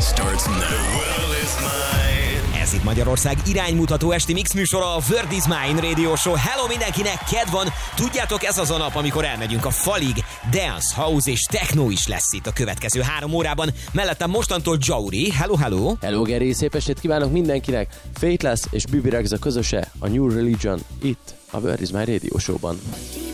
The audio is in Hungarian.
starts now. The world is mine. Ez itt Magyarország iránymutató esti mix műsora, a World is Mine Radio Show. Hello mindenkinek, kedv van! Tudjátok, ez az a nap, amikor elmegyünk a falig. Dance, house és techno is lesz itt a következő 3 órában. Mellettem mostantól Jauri. Hello, hello! Hello Geri, szép estét kívánok mindenkinek! Faithless és Bibi Rexha közöse, a New Religion itt a World is Mine Radio Show-ban.